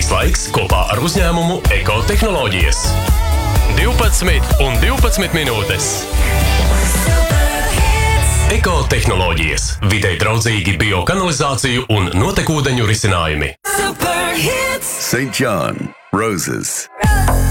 Šīs laiks kopā ar uzņēmumu Ekotehnoloģijas. 12 un 12 minūtes. Ekotehnoloģijas. Videi draudzīgi biokanalizāciju un notekūdeņu risinājumi. St. John Roses.